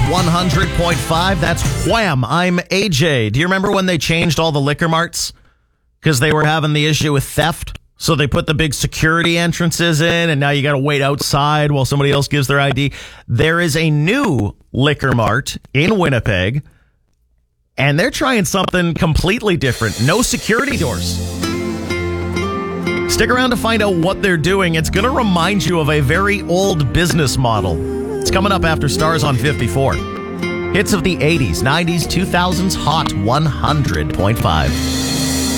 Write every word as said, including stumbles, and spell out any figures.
one hundred point five. That's Wham! I'm A J. Do you remember when they changed all the liquor marts? Because they were having the issue with theft. So they put the big security entrances in, and now you got to wait outside while somebody else gives their I D. There is a new liquor mart in Winnipeg, and they're trying something completely different. No security doors. Stick around to find out what they're doing. It's going to remind you of a very old business model. It's coming up after Stars on fifty-four. Hits of the eighties, nineties, two thousands, Hot one hundred point five.